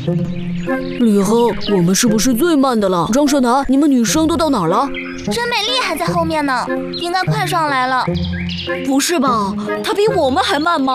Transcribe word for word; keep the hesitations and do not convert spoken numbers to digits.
李亨，我们是不是最慢的了？张社南，你们女生都到哪儿了？ 真美丽还在后面呢，应该快上来了。 不是吧？她比我们还慢吗？